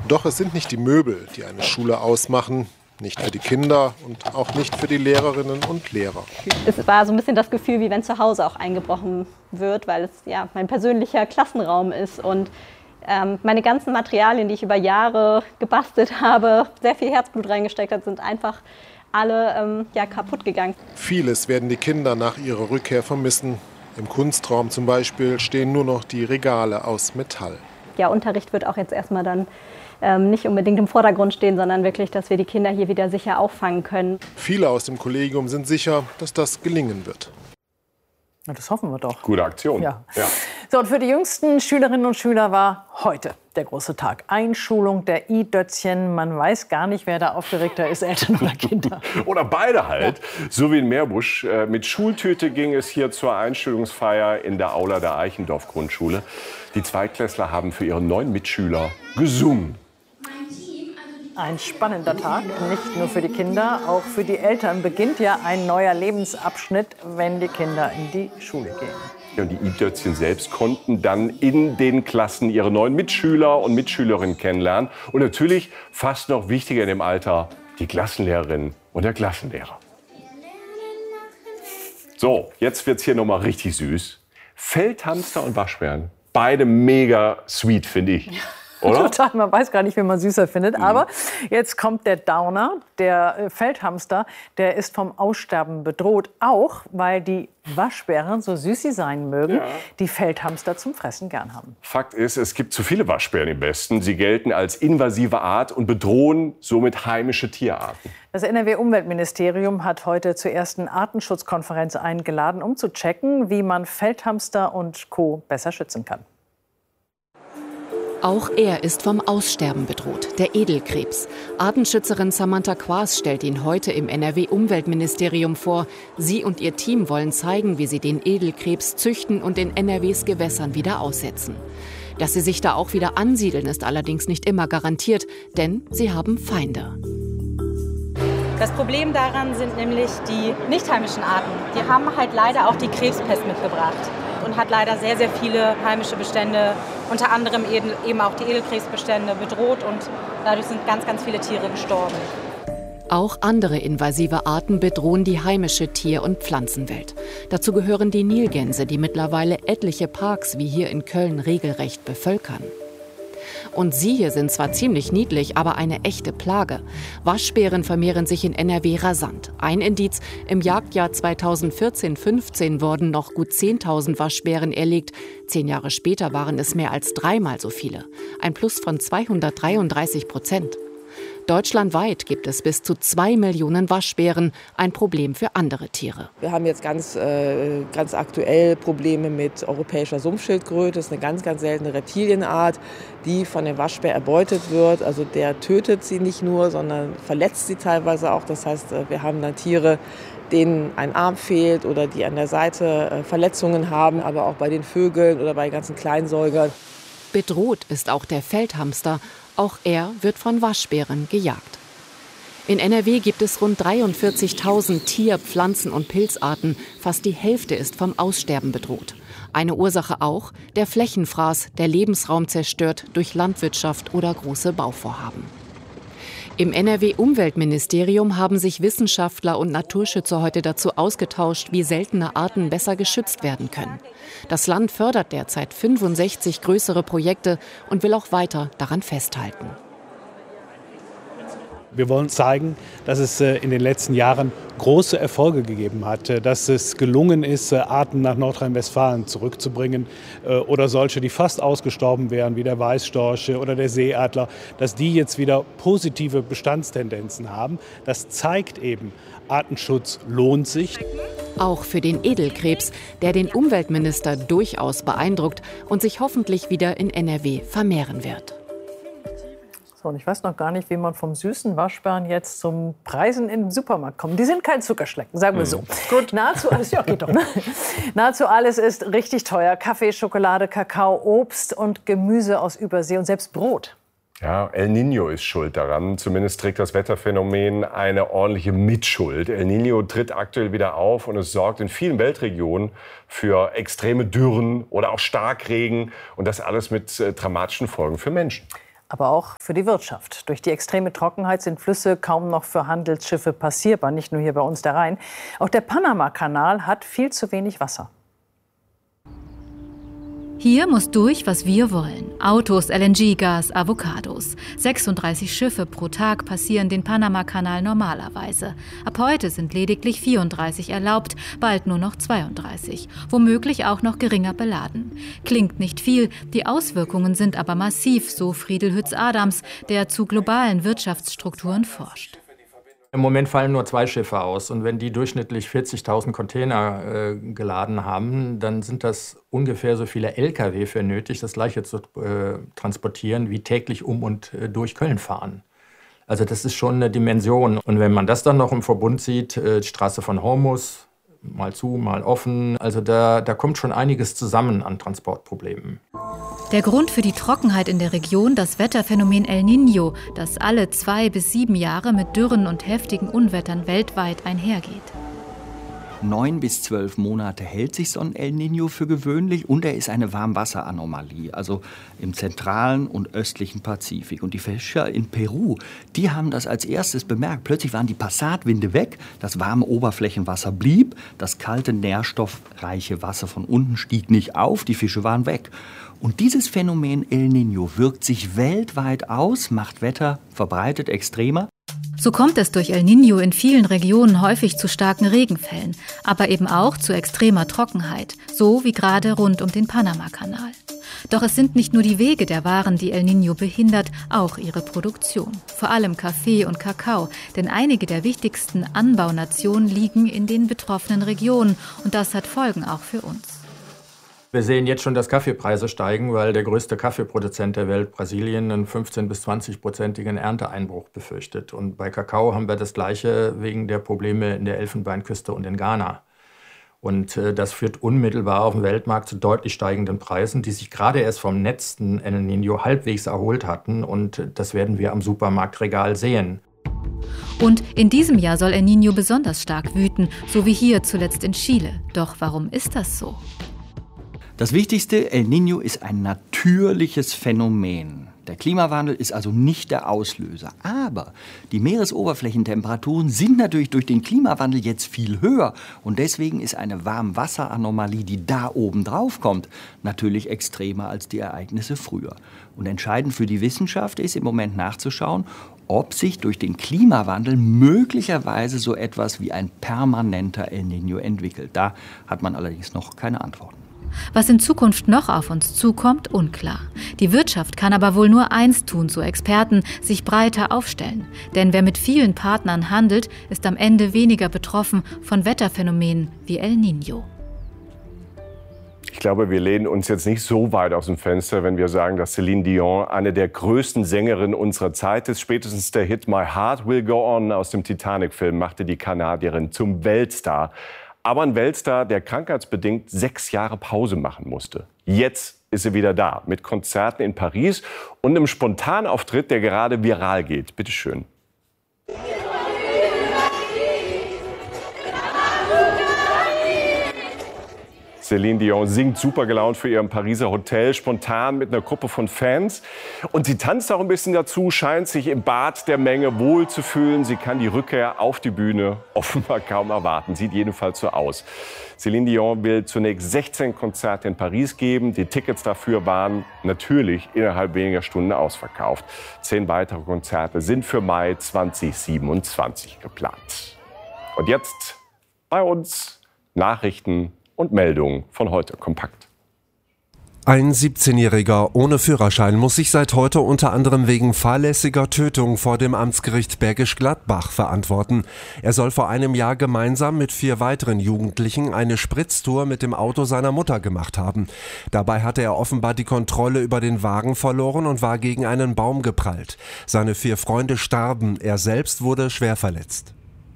Doch es sind nicht die Möbel, die eine Schule ausmachen. Nicht für die Kinder und auch nicht für die Lehrerinnen und Lehrer. Es war so ein bisschen das Gefühl, wie wenn zu Hause auch eingebrochen wird, weil es ja mein persönlicher Klassenraum ist. Und meine ganzen Materialien, die ich über Jahre gebastelt habe, sehr viel Herzblut reingesteckt habe, sind einfach alle kaputt gegangen. Vieles werden die Kinder nach ihrer Rückkehr vermissen. Im Kunstraum zum Beispiel stehen nur noch die Regale aus Metall. Ja, Unterricht wird auch jetzt erstmal dann nicht unbedingt im Vordergrund stehen, sondern wirklich, dass wir die Kinder hier wieder sicher auffangen können. Viele aus dem Kollegium sind sicher, dass das gelingen wird. Na, das hoffen wir doch. Gute Aktion. Ja. So, und für die jüngsten Schülerinnen und Schüler war heute der große Tag. Einschulung der I-Dötzchen. Man weiß gar nicht, wer da aufgeregter ist, Eltern oder Kinder. Oder beide halt. Ja. So wie in Meerbusch. Mit Schultüte ging es hier zur Einschulungsfeier in der Aula der Eichendorff-Grundschule. Die Zweitklässler haben für ihre neuen Mitschüler gesungen. Ein spannender Tag, nicht nur für die Kinder, auch für die Eltern beginnt ja ein neuer Lebensabschnitt, wenn die Kinder in die Schule gehen. Ja, und die I-Dötzchen selbst konnten dann in den Klassen ihre neuen Mitschüler und Mitschülerinnen kennenlernen. Und natürlich, fast noch wichtiger in dem Alter, die Klassenlehrerin und der Klassenlehrer. So, jetzt wird's hier noch mal richtig süß. Feldhamster und Waschbären, beide mega sweet, finde ich. Oder? Total, man weiß gar nicht, wie man süßer findet. Aber jetzt kommt der Downer, der Feldhamster, der ist vom Aussterben bedroht. Auch, weil die Waschbären, so süß sie sein mögen, die Feldhamster zum Fressen gern haben. Fakt ist, es gibt zu viele Waschbären im Westen. Sie gelten als invasive Art und bedrohen somit heimische Tierarten. Das NRW-Umweltministerium hat heute zur ersten Artenschutzkonferenz eingeladen, um zu checken, wie man Feldhamster und Co. besser schützen kann. Auch er ist vom Aussterben bedroht, der Edelkrebs. Artenschützerin Samantha Quaas stellt ihn heute im NRW-Umweltministerium vor. Sie und ihr Team wollen zeigen, wie sie den Edelkrebs züchten und in NRWs Gewässern wieder aussetzen. Dass sie sich da auch wieder ansiedeln, ist allerdings nicht immer garantiert, denn sie haben Feinde. Das Problem daran sind nämlich die nicht heimischen Arten. Die haben halt leider auch die Krebspest mitgebracht und hat leider sehr, sehr viele heimische Bestände, unter anderem eben auch die Edelkrebsbestände bedroht und dadurch sind ganz, ganz viele Tiere gestorben. Auch andere invasive Arten bedrohen die heimische Tier- und Pflanzenwelt. Dazu gehören die Nilgänse, die mittlerweile etliche Parks wie hier in Köln regelrecht bevölkern. Und sie hier sind zwar ziemlich niedlich, aber eine echte Plage. Waschbären vermehren sich in NRW rasant. Ein Indiz: im Jagdjahr 2014/15 wurden noch gut 10.000 Waschbären erlegt. 10 Jahre später waren es mehr als dreimal so viele. Ein Plus von 233%. Deutschlandweit gibt es bis zu 2 Millionen Waschbären, ein Problem für andere Tiere. Wir haben jetzt ganz aktuell Probleme mit europäischer Sumpfschildkröte. Das ist eine ganz, ganz seltene Reptilienart, die von dem Waschbär erbeutet wird. Also der tötet sie nicht nur, sondern verletzt sie teilweise auch. Das heißt, wir haben dann Tiere, denen ein Arm fehlt oder die an der Seite Verletzungen haben, aber auch bei den Vögeln oder bei ganzen Kleinsäugern. Bedroht ist auch der Feldhamster. Auch er wird von Waschbären gejagt. In NRW gibt es rund 43.000 Tier-, Pflanzen- und Pilzarten. Fast die Hälfte ist vom Aussterben bedroht. Eine Ursache auch: der Flächenfraß, der Lebensraum zerstört durch Landwirtschaft oder große Bauvorhaben. Im NRW-Umweltministerium haben sich Wissenschaftler und Naturschützer heute dazu ausgetauscht, wie seltene Arten besser geschützt werden können. Das Land fördert derzeit 65 größere Projekte und will auch weiter daran festhalten. Wir wollen zeigen, dass es in den letzten Jahren große Erfolge gegeben hat, dass es gelungen ist, Arten nach Nordrhein-Westfalen zurückzubringen oder solche, die fast ausgestorben wären, wie der Weißstorch oder der Seeadler, dass die jetzt wieder positive Bestandstendenzen haben. Das zeigt eben, Artenschutz lohnt sich. Auch für den Edelkrebs, der den Umweltminister durchaus beeindruckt und sich hoffentlich wieder in NRW vermehren wird. So, und ich weiß noch gar nicht, wie man vom süßen Waschbären jetzt zum Preisen im Supermarkt kommt. Die sind kein Zuckerschlecken, sagen wir so. Gut. Nahezu alles, ja, geht doch, ne? Nahezu alles ist richtig teuer. Kaffee, Schokolade, Kakao, Obst und Gemüse aus Übersee und selbst Brot. Ja, El Niño ist schuld daran. Zumindest trägt das Wetterphänomen eine ordentliche Mitschuld. El Niño tritt aktuell wieder auf und es sorgt in vielen Weltregionen für extreme Dürren oder auch Starkregen. Und das alles mit dramatischen Folgen für Menschen. aber auch für die Wirtschaft. Durch die extreme Trockenheit sind Flüsse kaum noch für Handelsschiffe passierbar, nicht nur hier bei uns der Rhein. Auch der Panama-Kanal hat viel zu wenig Wasser. Hier muss durch, was wir wollen. Autos, LNG-Gas, Avocados. 36 Schiffe pro Tag passieren den Panama-Kanal normalerweise. Ab heute sind lediglich 34 erlaubt, bald nur noch 32. Womöglich auch noch geringer beladen. Klingt nicht viel, die Auswirkungen sind aber massiv, so Friedel Hütz-Adams, der zu globalen Wirtschaftsstrukturen forscht. Im Moment fallen nur 2 Schiffe aus und wenn die durchschnittlich 40.000 Container geladen haben, dann sind das ungefähr so viele Lkw für nötig, das Gleiche zu transportieren, wie täglich um und durch Köln fahren. Also das ist schon eine Dimension. Und wenn man das dann noch im Verbund sieht, die Straße von Hormuz, mal zu, mal offen, also da kommt schon einiges zusammen an Transportproblemen. Der Grund für die Trockenheit in der Region, das Wetterphänomen El Niño, das alle 2 bis 7 Jahre mit Dürren und heftigen Unwettern weltweit einhergeht. 9 bis 12 Monate hält sich so ein El Niño für gewöhnlich und er ist eine Warmwasseranomalie, also im zentralen und östlichen Pazifik. Und die Fischer in Peru, die haben das als erstes bemerkt. Plötzlich waren die Passatwinde weg, das warme Oberflächenwasser blieb, das kalte, nährstoffreiche Wasser von unten stieg nicht auf, die Fische waren weg. Und dieses Phänomen El Niño wirkt sich weltweit aus, macht Wetter verbreitet extremer. So kommt es durch El Niño in vielen Regionen häufig zu starken Regenfällen, aber eben auch zu extremer Trockenheit, so wie gerade rund um den Panama-Kanal. Doch es sind nicht nur die Wege der Waren, die El Niño behindert, auch ihre Produktion. Vor allem Kaffee und Kakao, denn einige der wichtigsten Anbaunationen liegen in den betroffenen Regionen und das hat Folgen auch für uns. Wir sehen jetzt schon, dass Kaffeepreise steigen, weil der größte Kaffeeproduzent der Welt, Brasilien, einen 15- bis 20-prozentigen Ernteeinbruch befürchtet. Und bei Kakao haben wir das Gleiche wegen der Probleme in der Elfenbeinküste und in Ghana. Und das führt unmittelbar auf dem Weltmarkt zu deutlich steigenden Preisen, die sich gerade erst vom letzten El Niño halbwegs erholt hatten. Und das werden wir am Supermarktregal sehen. Und in diesem Jahr soll El Niño besonders stark wüten, so wie hier zuletzt in Chile. Doch warum ist das so? Das Wichtigste, El Niño ist ein natürliches Phänomen. Der Klimawandel ist also nicht der Auslöser. Aber die Meeresoberflächentemperaturen sind natürlich durch den Klimawandel jetzt viel höher. Und deswegen ist eine Warmwasseranomalie, die da oben drauf kommt, natürlich extremer als die Ereignisse früher. Und entscheidend für die Wissenschaft ist im Moment nachzuschauen, ob sich durch den Klimawandel möglicherweise so etwas wie ein permanenter El Niño entwickelt. Da hat man allerdings noch keine Antworten. Was in Zukunft noch auf uns zukommt, unklar. Die Wirtschaft kann aber wohl nur eins tun, so Experten, sich breiter aufstellen. Denn wer mit vielen Partnern handelt, ist am Ende weniger betroffen von Wetterphänomenen wie El Niño. Ich glaube, wir lehnen uns jetzt nicht so weit aus dem Fenster, wenn wir sagen, dass Céline Dion eine der größten Sängerinnen unserer Zeit ist. Spätestens der Hit My Heart Will Go On aus dem Titanic-Film machte die Kanadierin zum Weltstar. Aber ein Weltstar, der krankheitsbedingt 6 Jahre Pause machen musste. Jetzt ist sie wieder da, mit Konzerten in Paris und einem Spontanauftritt, der gerade viral geht. Bitte schön. Céline Dion singt super gelaunt für ihrem Pariser Hotel, spontan mit einer Gruppe von Fans. Und sie tanzt auch ein bisschen dazu, scheint sich im Bad der Menge wohl zu fühlen. Sie kann die Rückkehr auf die Bühne offenbar kaum erwarten. Sieht jedenfalls so aus. Céline Dion will zunächst 16 Konzerte in Paris geben. Die Tickets dafür waren natürlich innerhalb weniger Stunden ausverkauft. 10 weitere Konzerte sind für Mai 2027 geplant. Und jetzt bei uns Nachrichten und Meldungen von heute kompakt. Ein 17-Jähriger ohne Führerschein muss sich seit heute unter anderem wegen fahrlässiger Tötung vor dem Amtsgericht Bergisch Gladbach verantworten. Er soll vor einem Jahr gemeinsam mit 4 weiteren Jugendlichen eine Spritztour mit dem Auto seiner Mutter gemacht haben. Dabei hatte er offenbar die Kontrolle über den Wagen verloren und war gegen einen Baum geprallt. Seine 4 Freunde starben, er selbst wurde schwer verletzt.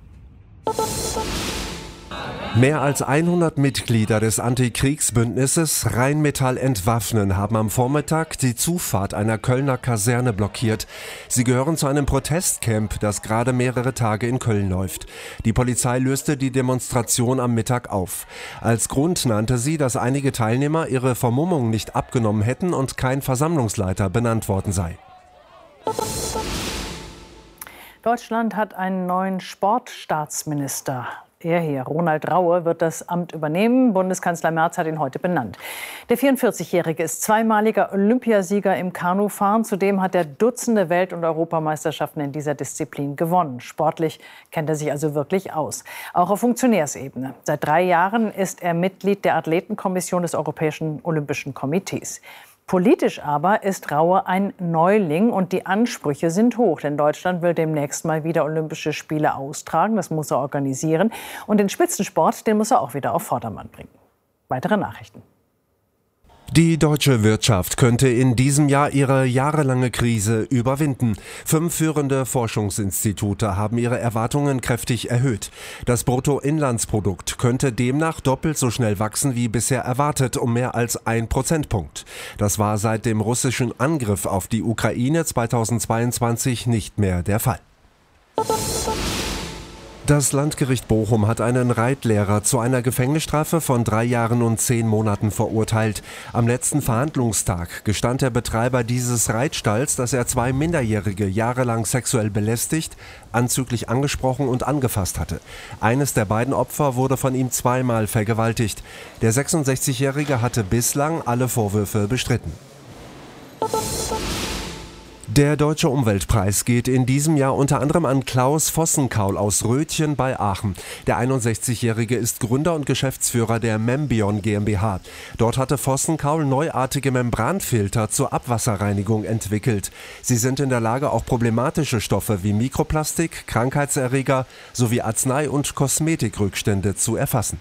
Mehr als 100 Mitglieder des Antikriegsbündnisses Rheinmetall Entwaffnen haben am Vormittag die Zufahrt einer Kölner Kaserne blockiert. Sie gehören zu einem Protestcamp, das gerade mehrere Tage in Köln läuft. Die Polizei löste die Demonstration am Mittag auf. Als Grund nannte sie, dass einige Teilnehmer ihre Vermummung nicht abgenommen hätten und kein Versammlungsleiter benannt worden sei. Deutschland hat einen neuen Sportstaatsminister. Er hier, Ronald Raue, wird das Amt übernehmen. Bundeskanzler Merz hat ihn heute benannt. Der 44-Jährige ist zweimaliger Olympiasieger im Kanufahren. Zudem hat er Dutzende Welt- und Europameisterschaften in dieser Disziplin gewonnen. Sportlich kennt er sich also wirklich aus. Auch auf Funktionärsebene. Seit 3 Jahren ist er Mitglied der Athletenkommission des Europäischen Olympischen Komitees. Politisch aber ist Raue ein Neuling und die Ansprüche sind hoch. Denn Deutschland will demnächst mal wieder Olympische Spiele austragen. Das muss er organisieren. Und den Spitzensport, den muss er auch wieder auf Vordermann bringen. Weitere Nachrichten. Die deutsche Wirtschaft könnte in diesem Jahr ihre jahrelange Krise überwinden. 5 führende Forschungsinstitute haben ihre Erwartungen kräftig erhöht. Das Bruttoinlandsprodukt könnte demnach doppelt so schnell wachsen wie bisher erwartet, um mehr als 1 Prozentpunkt. Das war seit dem russischen Angriff auf die Ukraine 2022 nicht mehr der Fall. Das Landgericht Bochum hat einen Reitlehrer zu einer Gefängnisstrafe von 3 Jahren und 10 Monaten verurteilt. Am letzten Verhandlungstag gestand der Betreiber dieses Reitstalls, dass er 2 Minderjährige jahrelang sexuell belästigt, anzüglich angesprochen und angefasst hatte. Eines der beiden Opfer wurde von ihm 2-mal vergewaltigt. Der 66-Jährige hatte bislang alle Vorwürfe bestritten. Der Deutsche Umweltpreis geht in diesem Jahr unter anderem an Klaus Vossenkaul aus Rötchen bei Aachen. Der 61-Jährige ist Gründer und Geschäftsführer der Membion GmbH. Dort hatte Vossenkaul neuartige Membranfilter zur Abwasserreinigung entwickelt. Sie sind in der Lage, auch problematische Stoffe wie Mikroplastik, Krankheitserreger sowie Arznei- und Kosmetikrückstände zu erfassen.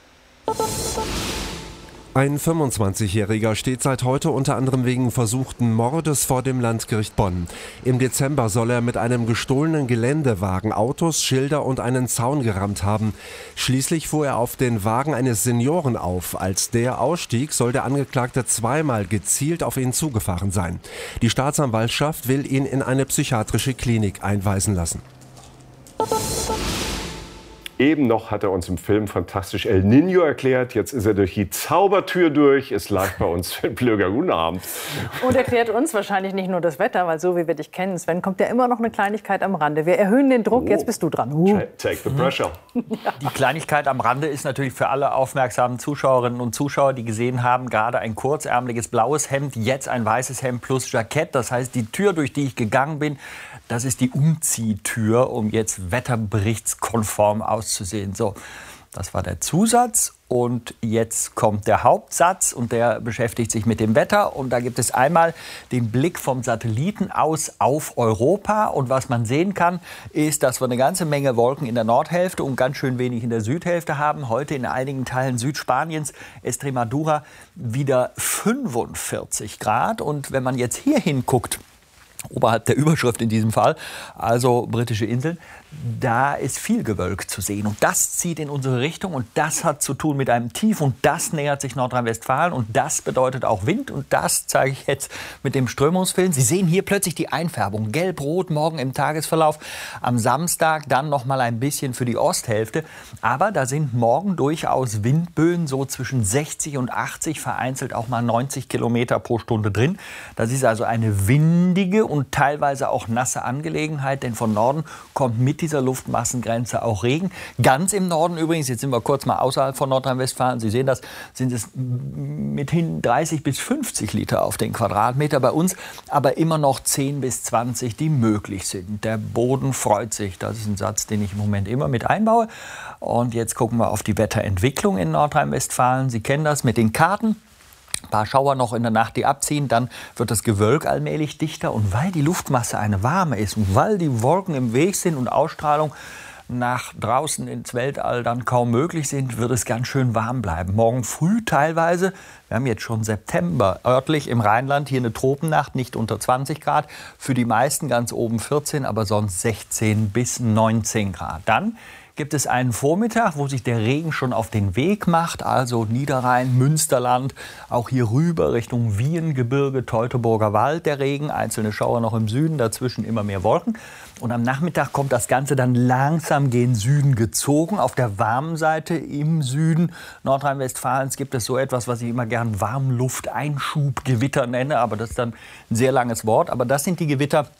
Ein 25-Jähriger steht seit heute unter anderem wegen versuchten Mordes vor dem Landgericht Bonn. Im Dezember soll er mit einem gestohlenen Geländewagen Autos, Schilder und einen Zaun gerammt haben. Schließlich fuhr er auf den Wagen eines Senioren auf. Als der ausstieg, soll der Angeklagte 2-mal gezielt auf ihn zugefahren sein. Die Staatsanwaltschaft will ihn in eine psychiatrische Klinik einweisen lassen. Eben noch hat er uns im Film fantastisch El Niño erklärt. Jetzt ist er durch die Zaubertür durch. Es lag bei uns Sven Plöger. Guten Abend. Und erklärt uns wahrscheinlich nicht nur das Wetter, weil so wie wir dich kennen, Sven, kommt ja immer noch eine Kleinigkeit am Rande. Wir erhöhen den Druck, jetzt bist du dran. Take the pressure. Die Kleinigkeit am Rande ist natürlich für alle aufmerksamen Zuschauerinnen und Zuschauer, die gesehen haben, gerade ein kurzärmeliges blaues Hemd, jetzt ein weißes Hemd plus Jackett. Das heißt, die Tür, durch die ich gegangen bin, das ist die Umziehtür, um jetzt wetterberichtskonform auszusehen. So, das war der Zusatz und jetzt kommt der Hauptsatz und der beschäftigt sich mit dem Wetter. Und da gibt es einmal den Blick vom Satelliten aus auf Europa. Und was man sehen kann, ist, dass wir eine ganze Menge Wolken in der Nordhälfte und ganz schön wenig in der Südhälfte haben. Heute in einigen Teilen Südspaniens, Extremadura, wieder 45 Grad. Und wenn man jetzt hier hinguckt, oberhalb der Überschrift in diesem Fall, also britische Inseln, da ist viel Gewölk zu sehen. Und das zieht in unsere Richtung und das hat zu tun mit einem Tief und das nähert sich Nordrhein-Westfalen und das bedeutet auch Wind und das zeige ich jetzt mit dem Strömungsfilm. Sie sehen hier plötzlich die Einfärbung, gelb-rot morgen im Tagesverlauf, am Samstag dann noch mal ein bisschen für die Osthälfte. Aber da sind morgen durchaus Windböen so zwischen 60 und 80, vereinzelt auch mal 90 Kilometer pro Stunde drin. Das ist also eine windige und teilweise auch nasse Angelegenheit, denn von Norden kommt mit dieser Luftmassengrenze auch Regen. Ganz im Norden übrigens, jetzt sind wir kurz mal außerhalb von Nordrhein-Westfalen, Sie sehen das, sind es mithin 30 bis 50 Liter auf den Quadratmeter bei uns, aber immer noch 10 bis 20, die möglich sind. Der Boden freut sich, das ist ein Satz, den ich im Moment immer mit einbaue. Und jetzt gucken wir auf die Wetterentwicklung in Nordrhein-Westfalen. Sie kennen das mit den Karten. Ein paar Schauer noch in der Nacht, die abziehen, dann wird das Gewölk allmählich dichter. Und weil die Luftmasse eine warme ist und weil die Wolken im Weg sind und Ausstrahlung nach draußen ins Weltall dann kaum möglich sind, wird es ganz schön warm bleiben. Morgen früh teilweise, wir haben jetzt schon September, örtlich im Rheinland hier eine Tropennacht, nicht unter 20 Grad. Für die meisten ganz oben 14, aber sonst 16 bis 19 Grad. Dann gibt es einen Vormittag, wo sich der Regen schon auf den Weg macht, also Niederrhein, Münsterland, auch hier rüber Richtung Wiehengebirge, Teutoburger Wald der Regen, einzelne Schauer noch im Süden, dazwischen immer mehr Wolken. Und am Nachmittag kommt das Ganze dann langsam gen Süden gezogen. Auf der warmen Seite im Süden Nordrhein-Westfalens gibt es so etwas, was ich immer gern Warmlufteinschubgewitter nenne, aber das ist dann ein sehr langes Wort. Aber das sind die Gewitter,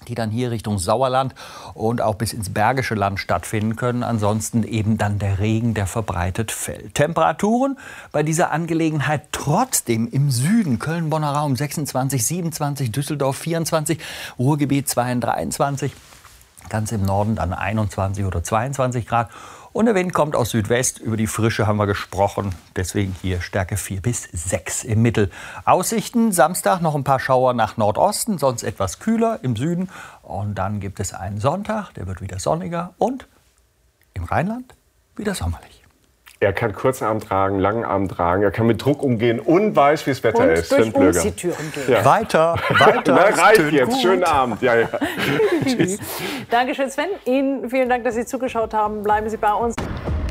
die dann hier Richtung Sauerland und auch bis ins Bergische Land stattfinden können. Ansonsten eben dann der Regen, der verbreitet fällt. Temperaturen bei dieser Angelegenheit trotzdem im Süden, Köln-Bonner Raum 26, 27, Düsseldorf 24, Ruhrgebiet 22, 23, ganz im Norden dann 21 oder 22 Grad. Und der Wind kommt aus Südwest. Über die Frische haben wir gesprochen. Deswegen hier Stärke 4 bis 6 im Mittel. Aussichten, Samstag noch ein paar Schauer nach Nordosten, sonst etwas kühler im Süden. Und dann gibt es einen Sonntag, der wird wieder sonniger und im Rheinland wieder sommerlich. Er kann kurzen Arm tragen, langen Arm tragen, er kann mit Druck umgehen und weiß, wie das Wetter und ist. durch Umziehtüren gehen. Ja. Weiter. Na, reicht jetzt. Gut. Schönen Abend. Ja, ja. Tschüss. Dankeschön, Sven. Ihnen vielen Dank, dass Sie zugeschaut haben. Bleiben Sie bei uns.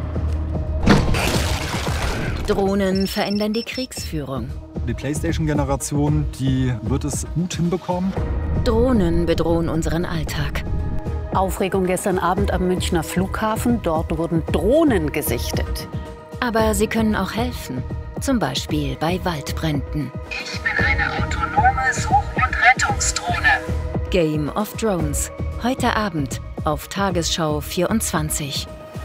Drohnen verändern die Kriegsführung. Die PlayStation-Generation, die wird es gut hinbekommen. Drohnen bedrohen unseren Alltag. Aufregung gestern Abend am Münchner Flughafen. Dort wurden Drohnen gesichtet. Aber sie können auch helfen. Zum Beispiel bei Waldbränden. Ich bin eine autonome Such- und Rettungsdrohne. Game of Drones. Heute Abend auf Tagesschau 24.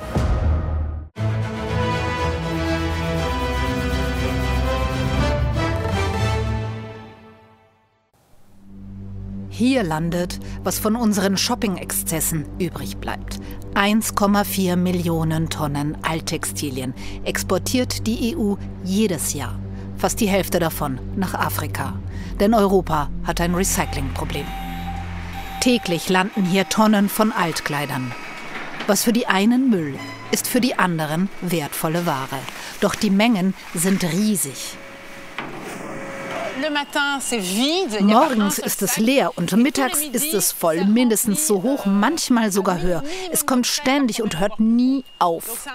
Hier landet, was von unseren Shopping-Exzessen übrig bleibt. 1,4 Millionen Tonnen Alttextilien exportiert die EU jedes Jahr. Fast die Hälfte davon nach Afrika. Denn Europa hat ein Recyclingproblem. Täglich landen hier Tonnen von Altkleidern. Was für die einen Müll, ist für die anderen wertvolle Ware. Doch die Mengen sind riesig. Morgens ist es leer und mittags ist es voll, mindestens so hoch, manchmal sogar höher. Es kommt ständig und hört nie auf.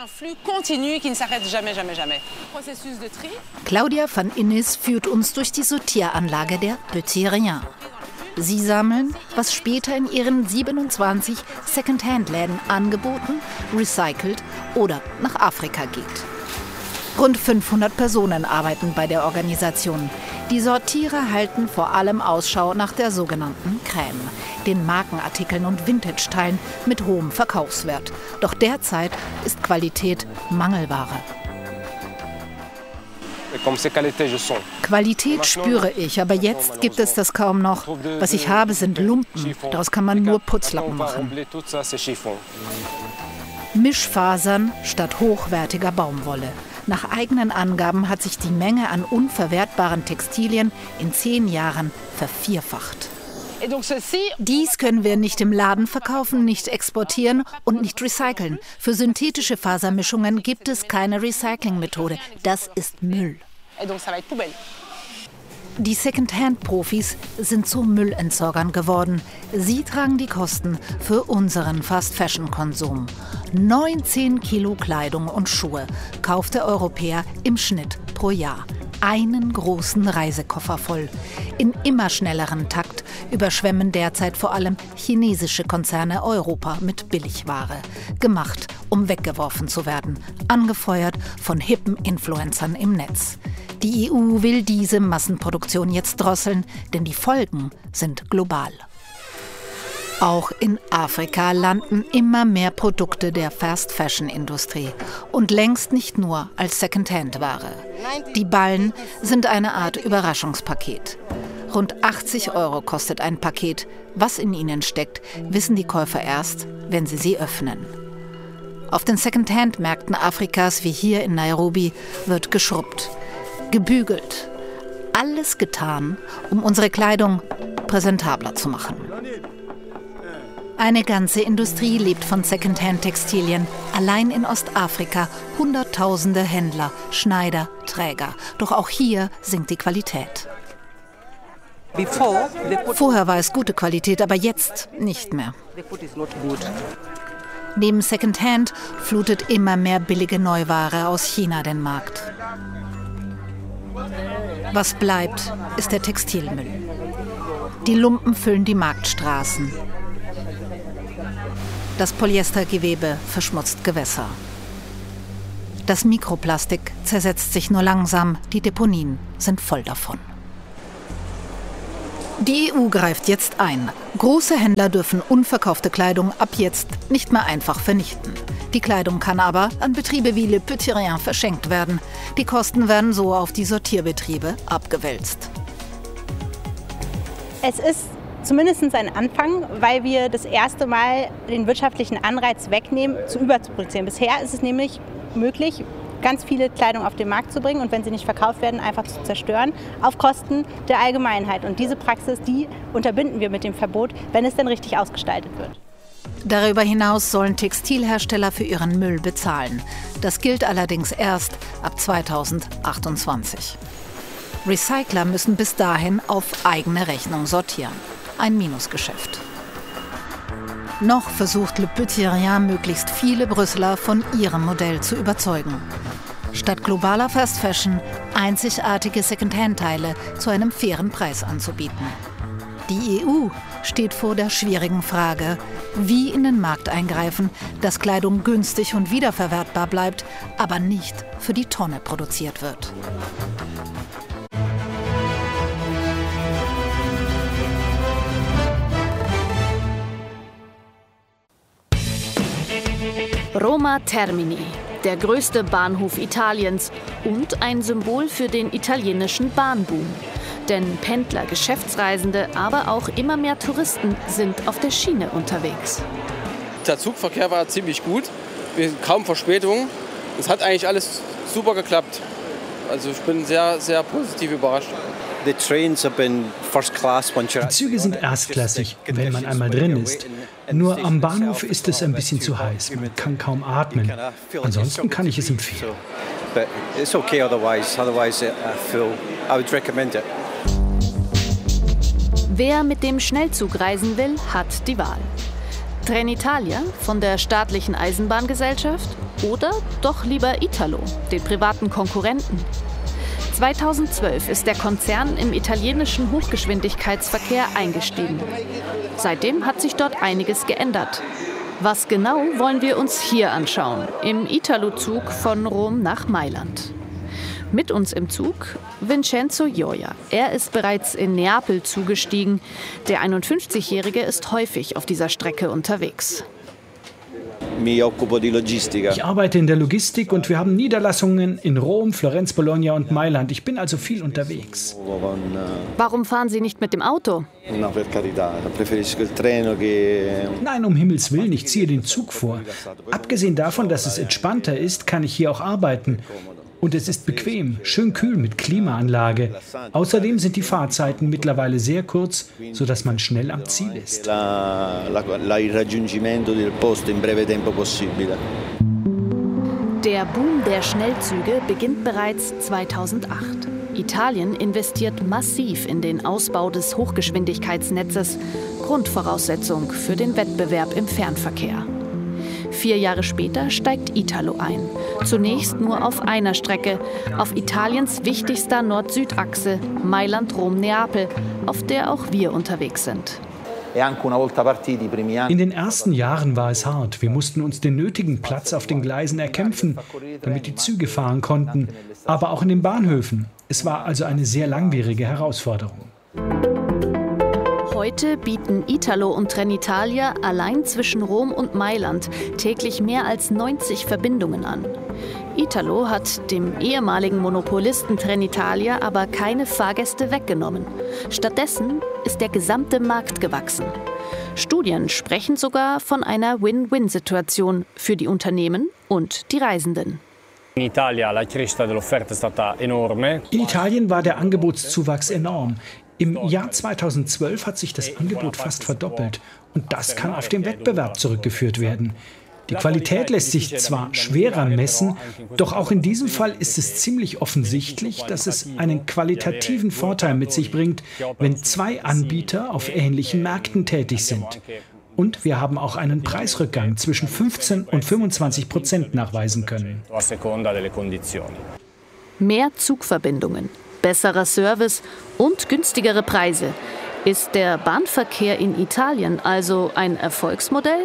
Claudia van Innis führt uns durch die Sortieranlage der Petit Rien. Sie sammeln, was später in ihren 27 Second-Hand-Läden angeboten, recycelt oder nach Afrika geht. Rund 500 Personen arbeiten bei der Organisation. Die Sortierer halten vor allem Ausschau nach der sogenannten Crème, den Markenartikeln und Vintage-Teilen mit hohem Verkaufswert. Doch derzeit ist Qualität Mangelware. Qualität spüre ich, aber jetzt gibt es das kaum noch. Was ich habe, sind Lumpen. Daraus kann man nur Putzlappen machen. Mischfasern statt hochwertiger Baumwolle. Nach eigenen Angaben hat sich die Menge an unverwertbaren Textilien in 10 Jahren vervierfacht. Dies können wir nicht im Laden verkaufen, nicht exportieren und nicht recyceln. Für synthetische Fasermischungen gibt es keine Recyclingmethode. Das ist Müll. Die Second-Hand-Profis sind zu Müllentsorgern geworden. Sie tragen die Kosten für unseren Fast-Fashion-Konsum. 19 Kilo Kleidung und Schuhe kauft der Europäer im Schnitt pro Jahr. Einen großen Reisekoffer voll. In immer schnelleren Takt überschwemmen derzeit vor allem chinesische Konzerne Europa mit Billigware. Gemacht, um weggeworfen zu werden. Angefeuert von hippen Influencern im Netz. Die EU will diese Massenproduktion jetzt drosseln, denn die Folgen sind global. Auch in Afrika landen immer mehr Produkte der Fast-Fashion-Industrie und längst nicht nur als Second-Hand-Ware. Die Ballen sind eine Art Überraschungspaket. Rund 80 € kostet ein Paket. Was in ihnen steckt, wissen die Käufer erst, wenn sie öffnen. Auf den Second-Hand-Märkten Afrikas, wie hier in Nairobi, wird geschrubbt, gebügelt. Alles getan, um unsere Kleidung präsentabler zu machen. Eine ganze Industrie lebt von Second-Hand-Textilien. Allein in Ostafrika Hunderttausende Händler, Schneider, Träger. Doch auch hier sinkt die Qualität. Vorher war es gute Qualität, aber jetzt nicht mehr. Neben Second-Hand flutet immer mehr billige Neuware aus China den Markt. Was bleibt, ist der Textilmüll. Die Lumpen füllen die Marktstraßen. Das Polyestergewebe verschmutzt Gewässer. Das Mikroplastik zersetzt sich nur langsam, die Deponien sind voll davon. Die EU greift jetzt ein. Große Händler dürfen unverkaufte Kleidung ab jetzt nicht mehr einfach vernichten. Die Kleidung kann aber an Betriebe wie Le Petit Rien verschenkt werden. Die Kosten werden so auf die Sortierbetriebe abgewälzt. Es ist zumindest ein Anfang, weil wir das erste Mal den wirtschaftlichen Anreiz wegnehmen, zu überzuproduzieren. Bisher ist es nämlich möglich, ganz viele Kleidung auf den Markt zu bringen und wenn sie nicht verkauft werden, einfach zu zerstören, auf Kosten der Allgemeinheit. Und diese Praxis, die unterbinden wir mit dem Verbot, wenn es denn richtig ausgestaltet wird. Darüber hinaus sollen Textilhersteller für ihren Müll bezahlen. Das gilt allerdings erst ab 2028. Recycler müssen bis dahin auf eigene Rechnung sortieren. Ein Minusgeschäft. Noch versucht Le Petit Rien möglichst viele Brüsseler von ihrem Modell zu überzeugen. Statt globaler Fast Fashion einzigartige Secondhand-Teile zu einem fairen Preis anzubieten. Die EU steht vor der schwierigen Frage, wie in den Markt eingreifen, dass Kleidung günstig und wiederverwertbar bleibt, aber nicht für die Tonne produziert wird. Roma Termini, der größte Bahnhof Italiens und ein Symbol für den italienischen Bahnboom. Denn Pendler, Geschäftsreisende, aber auch immer mehr Touristen sind auf der Schiene unterwegs. Der Zugverkehr war ziemlich gut, kaum Verspätungen. Es hat eigentlich alles super geklappt. Also ich bin sehr, sehr positiv überrascht. Die Züge sind erstklassig, wenn man einmal drin ist. Nur am Bahnhof ist es ein bisschen zu heiß. Man kann kaum atmen. Ansonsten kann ich es empfehlen. Wer mit dem Schnellzug reisen will, hat die Wahl. Trenitalia von der staatlichen Eisenbahngesellschaft oder doch lieber Italo, den privaten Konkurrenten. 2012 ist der Konzern im italienischen Hochgeschwindigkeitsverkehr eingestiegen. Seitdem hat sich dort einiges geändert. Was genau, wollen wir uns hier anschauen, im Italo-Zug von Rom nach Mailand. Mit uns im Zug Vincenzo Gioia. Er ist bereits in Neapel zugestiegen. Der 51-Jährige ist häufig auf dieser Strecke unterwegs. Ich arbeite in der Logistik und wir haben Niederlassungen in Rom, Florenz, Bologna und Mailand. Ich bin also viel unterwegs. Warum fahren Sie nicht mit dem Auto? Nein, um Himmels Willen, ich ziehe den Zug vor. Abgesehen davon, dass es entspannter ist, kann ich hier auch arbeiten. Und es ist bequem, schön kühl mit Klimaanlage. Außerdem sind die Fahrzeiten mittlerweile sehr kurz, sodass man schnell am Ziel ist. Der Boom der Schnellzüge beginnt bereits 2008. Italien investiert massiv in den Ausbau des Hochgeschwindigkeitsnetzes, Grundvoraussetzung für den Wettbewerb im Fernverkehr. 4 Jahre später steigt Italo ein. Zunächst nur auf einer Strecke, auf Italiens wichtigster Nord-Süd-Achse, Mailand-Rom-Neapel, auf der auch wir unterwegs sind. In den ersten Jahren war es hart. Wir mussten uns den nötigen Platz auf den Gleisen erkämpfen, damit die Züge fahren konnten, aber auch in den Bahnhöfen. Es war also eine sehr langwierige Herausforderung. Heute bieten Italo und Trenitalia allein zwischen Rom und Mailand täglich mehr als 90 Verbindungen an. Italo hat dem ehemaligen Monopolisten Trenitalia aber keine Fahrgäste weggenommen. Stattdessen ist der gesamte Markt gewachsen. Studien sprechen sogar von einer Win-Win-Situation für die Unternehmen und die Reisenden. In Italien war der Angebotszuwachs enorm. Im Jahr 2012 hat sich das Angebot fast verdoppelt. Und das kann auf den Wettbewerb zurückgeführt werden. Die Qualität lässt sich zwar schwerer messen, doch auch in diesem Fall ist es ziemlich offensichtlich, dass es einen qualitativen Vorteil mit sich bringt, wenn 2 Anbieter auf ähnlichen Märkten tätig sind. Und wir haben auch einen Preisrückgang zwischen 15% und 25% nachweisen können. Mehr Zugverbindungen, besserer Service und günstigere Preise. Ist der Bahnverkehr in Italien also ein Erfolgsmodell?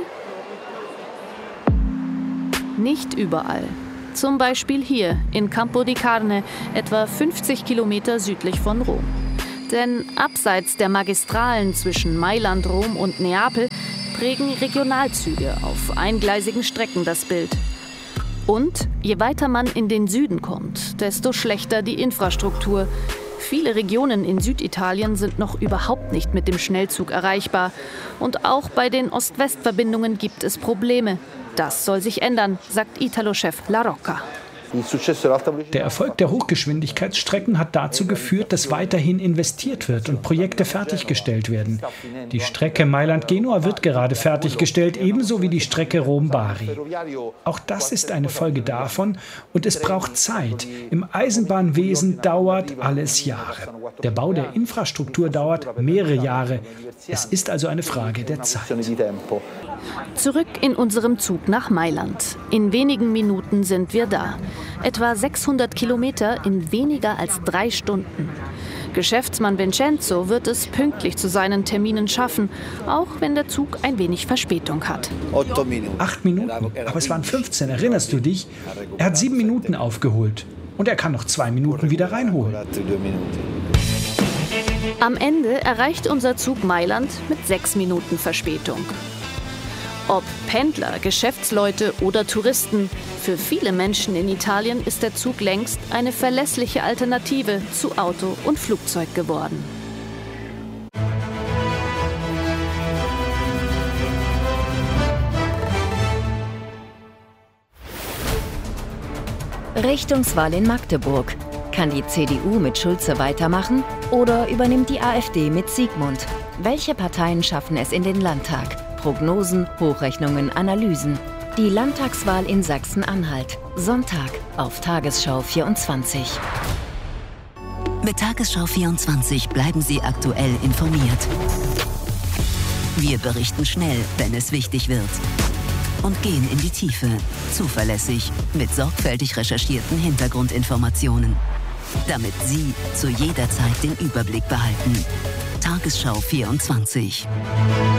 Nicht überall. Zum Beispiel hier in Campo di Carne, etwa 50 Kilometer südlich von Rom. Denn abseits der Magistralen zwischen Mailand, Rom und Neapel prägen Regionalzüge auf eingleisigen Strecken das Bild. Und je weiter man in den Süden kommt, desto schlechter die Infrastruktur. Viele Regionen in Süditalien sind noch überhaupt nicht mit dem Schnellzug erreichbar. Und auch bei den Ost-West-Verbindungen gibt es Probleme. Das soll sich ändern, sagt Italo-Chef La Rocca. Der Erfolg der Hochgeschwindigkeitsstrecken hat dazu geführt, dass weiterhin investiert wird und Projekte fertiggestellt werden. Die Strecke Mailand-Genua wird gerade fertiggestellt, ebenso wie die Strecke Rom-Bari. Auch das ist eine Folge davon und es braucht Zeit. Im Eisenbahnwesen dauert alles Jahre. Der Bau der Infrastruktur dauert mehrere Jahre. Es ist also eine Frage der Zeit. Zurück in unserem Zug nach Mailand. In wenigen Minuten sind wir da. Etwa 600 Kilometer in weniger als 3 Stunden. Geschäftsmann Vincenzo wird es pünktlich zu seinen Terminen schaffen, auch wenn der Zug ein wenig Verspätung hat. 8 Minuten, aber es waren 15, erinnerst du dich? Er hat 7 Minuten aufgeholt und er kann noch 2 Minuten wieder reinholen. Am Ende erreicht unser Zug Mailand mit 6 Minuten Verspätung. Ob Pendler, Geschäftsleute oder Touristen, für viele Menschen in Italien ist der Zug längst eine verlässliche Alternative zu Auto und Flugzeug geworden. Richtungswahl in Magdeburg. Kann die CDU mit Schulze weitermachen oder übernimmt die AfD mit Siegmund? Welche Parteien schaffen es in den Landtag? Prognosen, Hochrechnungen, Analysen. Die Landtagswahl in Sachsen-Anhalt. Sonntag auf Tagesschau 24. Mit Tagesschau 24 bleiben Sie aktuell informiert. Wir berichten schnell, wenn es wichtig wird. Und gehen in die Tiefe. Zuverlässig, mit sorgfältig recherchierten Hintergrundinformationen. Damit Sie zu jeder Zeit den Überblick behalten. Tagesschau 24.